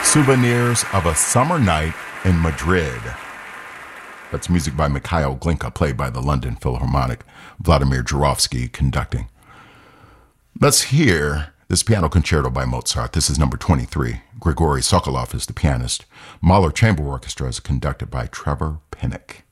Souvenirs of a Summer Night in Madrid. That's music by Mikhail Glinka, played by the London Philharmonic, Vladimir Jurowski conducting. Let's hear this piano concerto by Mozart. This is number 23. Grigory Sokolov is the pianist. Mahler Chamber Orchestra is conducted by Trevor Pinnock.